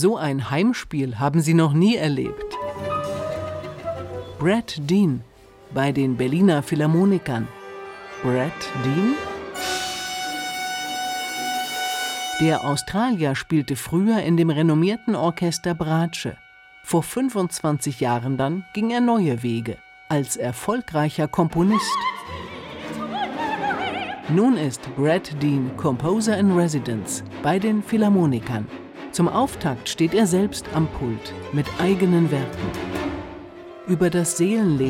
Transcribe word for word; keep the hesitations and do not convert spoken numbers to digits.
So ein Heimspiel haben sie noch nie erlebt. Brad Dean bei den Berliner Philharmonikern. Brad Dean? Der Australier spielte früher in dem renommierten Orchester Bratsche. Vor fünfundzwanzig Jahren dann ging er neue Wege als erfolgreicher Komponist. Nun ist Brad Dean Composer in Residence bei den Philharmonikern. Zum Auftakt steht er selbst am Pult mit eigenen Werken. Über das Seelenleben